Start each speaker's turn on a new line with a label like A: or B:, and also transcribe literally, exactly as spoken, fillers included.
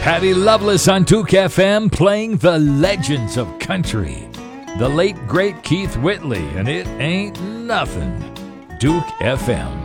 A: Patty Loveless on Duke F M playing the legends of country. The late, great Keith Whitley, and it ain't nothing. Duke F M.